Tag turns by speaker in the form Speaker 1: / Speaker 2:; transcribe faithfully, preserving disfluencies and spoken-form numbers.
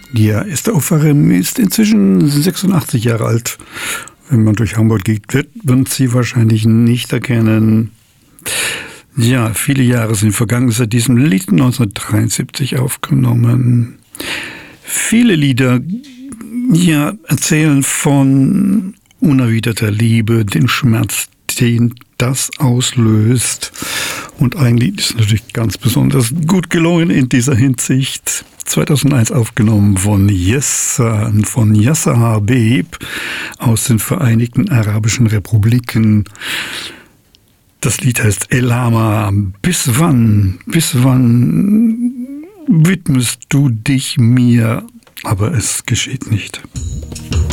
Speaker 1: Ja, Esther Ofarim ist inzwischen sechsundachtzig Jahre alt. Wenn man durch Hamburg geht, wird man sie wahrscheinlich nicht erkennen. Ja, viele Jahre sind vergangen seit diesem Lied neunzehnhundertdreiundsiebzig aufgenommen. Viele Lieder ja, erzählen von unerwiderter Liebe, den Schmerz, den das auslöst. Und ein Lied ist natürlich ganz besonders gut gelungen in dieser Hinsicht. zweitausendeins aufgenommen von Yessa, von Yasser Habib aus den Vereinigten Arabischen Republiken. Das Lied heißt Elama. Bis wann, bis wann widmest du dich mir? Aber es geschieht nicht.